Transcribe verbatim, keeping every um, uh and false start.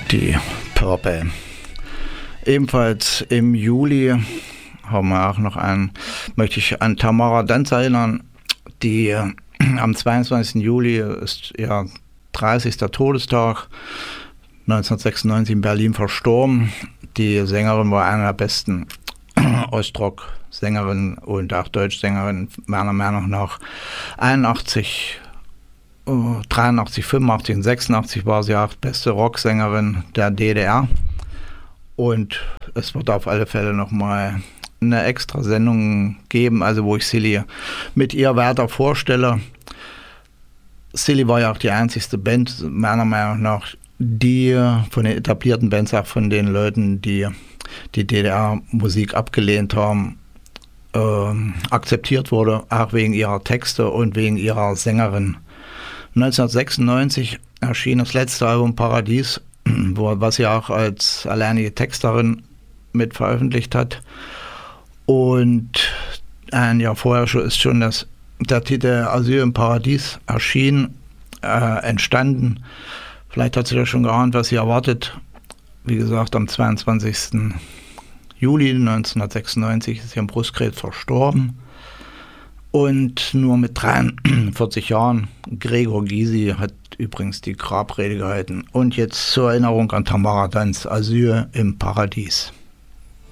Die Purple. Ebenfalls im Juli haben wir auch noch einen, möchte ich an Tamara Danz erinnern, die äh, am zweiundzwanzigsten Juli ist ihr dreißigster Todestag, neunzehnhundertsechsundneunzig in Berlin verstorben. Die Sängerin war eine der besten Ostrock-Sängerinnen und auch Deutschsängerinnen, meiner Meinung nach. einundachtzig, oh, dreiundachtzig, fünfundachtzig und sechsundachtzig war sie auch beste Rocksängerin der D D R. Und es wird auf alle Fälle nochmal eine extra Sendung geben, also wo ich Silly mit ihr weiter vorstelle. Silly war ja auch die einzigste Band, meiner Meinung nach, die von den etablierten Bands, auch von den Leuten, die die D D R-Musik abgelehnt haben, äh, akzeptiert wurde, auch wegen ihrer Texte und wegen ihrer Sängerin. neunzehnhundertsechsundneunzig erschien das letzte Album Paradies, wo, was sie auch als alleinige Texterin mit veröffentlicht hat. Und ein Jahr vorher schon ist schon das, der Titel Asyl im Paradies erschienen, äh, entstanden. Vielleicht hat sie ja schon geahnt, was sie erwartet. Wie gesagt, am zweiundzwanzigsten Juli neunzehnhundertsechsundneunzig ist sie am Brustkrebs verstorben. Und nur mit dreiundvierzig Jahren, Gregor Gysi hat übrigens die Grabrede gehalten. Und jetzt zur Erinnerung an Tamara Danz, Asyl im Paradies.